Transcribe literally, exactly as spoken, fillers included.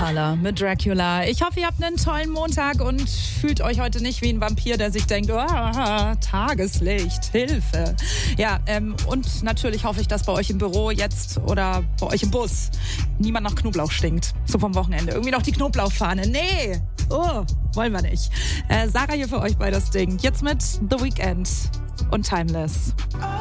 Impala mit Dracula. Ich hoffe, ihr habt einen tollen Montag und fühlt euch heute nicht wie ein Vampir, der sich denkt, oh, Tageslicht, Hilfe. Ja, ähm, und natürlich hoffe ich, dass bei euch im Büro jetzt oder bei euch im Bus niemand nach Knoblauch stinkt. So vom Wochenende. Irgendwie noch die Knoblauchfahne. Nee, oh, wollen wir nicht. Äh, Sarah hier für euch bei das Ding. Jetzt mit The Weeknd und Timeless.